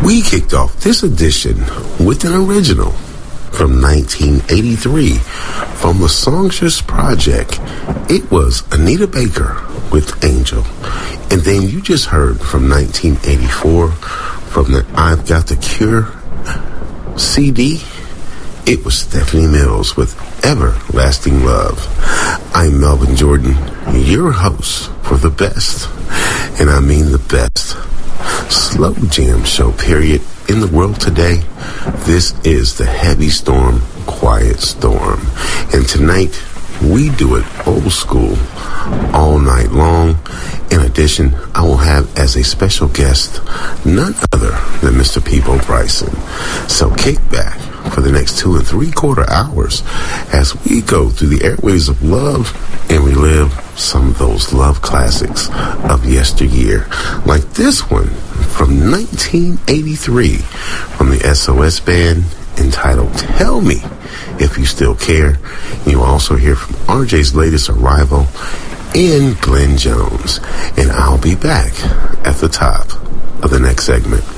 We kicked off this edition with an original from 1983 from the Songstress Project. It was Anita Baker with Angel. And then you just heard from 1984 from the I've Got the Cure CD. It was Stephanie Mills with Everlasting Love. I'm Melvin Jordan, your host for the best, and I mean the best, slow jam show period in the world today. This is the Heavy Storm, Quiet Storm. And tonight, we do it old school, all night long. In addition, I will have as a special guest none other than Mr. Peabo Bryson. So kick back for the next 2 3/4 hours as we go through the airways of love and relive some of those love classics of yesteryear, like this one from 1983 from the SOS Band entitled Tell Me If You Still Care. You also hear from RJ's latest arrival in Glenn Jones. And I'll be back at the top of the next segment.